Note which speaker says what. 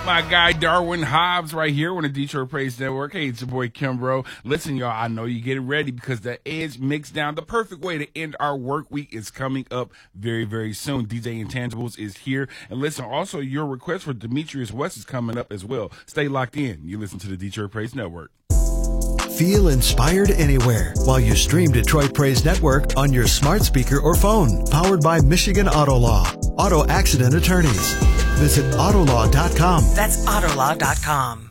Speaker 1: My guy Darwin Hobbs right here on the Detroit Praise Network. Hey, it's your boy Kimbro. Listen, y'all, I know you getting ready because the Edge Mixdown, the perfect way to end our work week, is coming up very, very soon. DJ Intangibles is here. And listen, also your request for Demetrius West is coming up as well. Stay locked in. You listen to the Detroit Praise Network.
Speaker 2: Feel inspired anywhere while you stream Detroit Praise Network on your smart speaker or phone. Powered by Michigan Auto Law. Auto accident attorneys. Visit Autolaw.com.
Speaker 3: That's Autolaw.com.